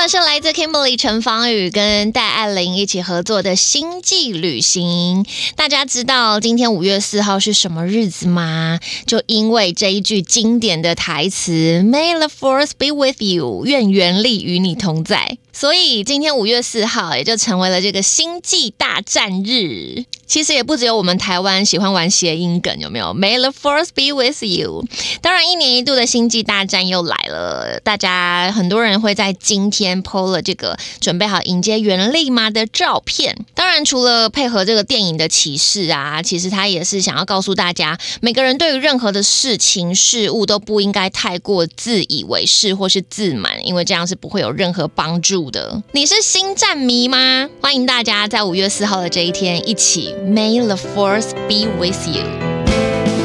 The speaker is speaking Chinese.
的是来自 Kimberly 陈芳宇跟戴爱玲一起合作的星际旅行。大家知道今天5月4号是什么日子吗？就因为这一句经典的台词 May the force be with you， 愿原力与你同在，所以今天5月4号也就成为了这个星际大战日。其实也不只有我们台湾喜欢玩谐音梗，有没有 May the force be with you。 当然1年1度的星际大战又来了，大家很多人会在今天 po 了这个准备好迎接原力吗的照片。当然除了配合这个电影的启示啊，其实他也是想要告诉大家，每个人对于任何的事情事物都不应该太过自以为是或是自满，因为这样是不会有任何帮助的。你是星战迷吗？欢迎大家在5月4号的这一天一起 May the force be with you。